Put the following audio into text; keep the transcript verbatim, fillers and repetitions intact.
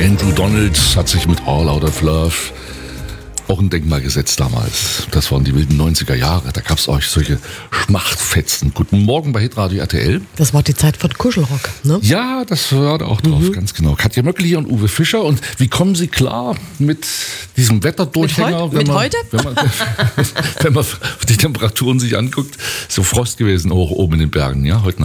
Andrew Donald hat sich mit All Out of Love auch ein Denkmal gesetzt damals. Das waren die wilden neunziger Jahre. Da gab es euch solche Schmachtfetzen. Guten Morgen bei Hitradio R T L. Das war die Zeit von Kuschelrock, ne? Ja, das war da auch drauf, mhm. ganz genau. Katja Möckli hier und Uwe Fischer. Und wie kommen Sie klar mit diesem Wetterdurchhänger? Mit, heut? mit man, heute? Wenn man, wenn man die Temperaturen sich anguckt, so Frost gewesen auch oben in den Bergen, ja, heute Nacht.